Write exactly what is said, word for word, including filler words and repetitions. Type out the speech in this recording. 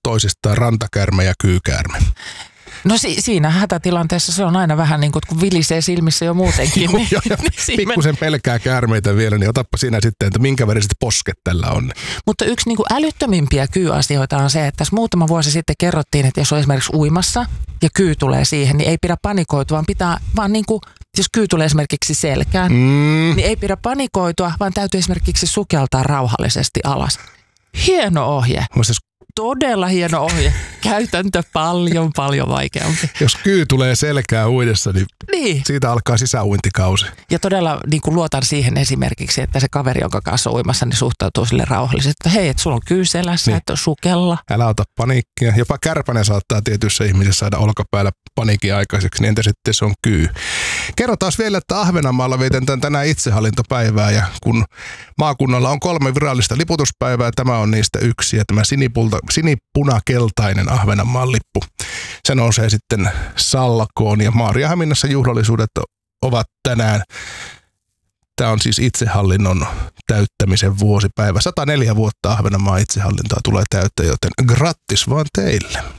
toisistaan rantakäärme ja kyykäärme? No si- siinä hätätilanteessa se on aina vähän niin kuin, kun vilisee silmissä jo muutenkin. Joo, niin, jo, jo. niin Pikkusen pelkää käärmeitä vielä, niin otappa siinä sitten, että minkä väriset posket tällä on. Mutta yksi niin kuin älyttömimpiä kyyasioita on se, että tässä muutama vuosi sitten kerrottiin, että jos on esimerkiksi uimassa ja kyy tulee siihen, niin ei pidä panikoitua, vaan pitää vaan niin kuin, jos kyy tulee esimerkiksi selkään, mm. niin ei pidä panikoitua, vaan täytyy esimerkiksi sukeltaa rauhallisesti alas. Hieno ohje. Muistais, Todella hieno ohje. Käytäntö paljon, paljon vaikeampi. jos kyy tulee selkää uidessa, niin, Niin. siitä alkaa sisäuintikausi. Ja todella niin kuin luotan siihen esimerkiksi, että se kaveri, jonka kanssa on uimassa, niin suhtautuu sille rauhallisesti, että hei, että sulla on kyy selässä, Niin. että on sukella. Älä ota paniikkia. Jopa kärpänen saattaa tietyissä ihmisissä saada olkapäällä paniikin aikaiseksi, niin entä sitten se on kyy. Kerro taas vielä, että Ahvenanmaalla vietetään tänään itsehallintopäivää ja kun maakunnalla on kolme virallista liputuspäivää, tämä on niistä yksi ja tämä sinipulta, sinipunakeltainen Ahvenanmaan lippu. Se nousee sitten Salkoon ja Maarianhaminassa juhlallisuudet ovat tänään. Tämä on siis itsehallinnon täyttämisen vuosipäivä. sata neljä vuotta Ahvenanmaan itsehallintoa tulee täyttää, joten grattis vaan teille.